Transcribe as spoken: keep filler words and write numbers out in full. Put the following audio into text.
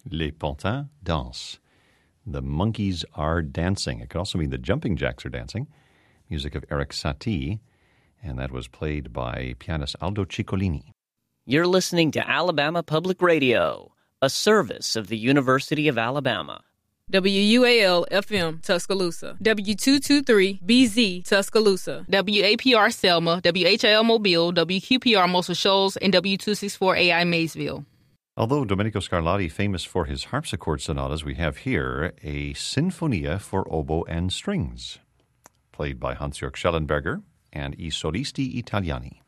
Les Pantins dansent. The monkeys are dancing. It could also mean the jumping jacks are dancing. Music of Erik Satie, and that was played by pianist Aldo Ciccolini. You're listening to Alabama Public Radio, a service of the University of Alabama. W U A L F M Tuscaloosa, W two twenty-three B Z Tuscaloosa, W A P R Selma, W H L Mobile, W Q P R Muscle Shoals, and W two sixty-four A I Maysville. Although Domenico Scarlatti famous for his harpsichord sonatas, we have here a Sinfonia for oboe and strings, played by Hans-Jörg Schellenberger and I Solisti Italiani.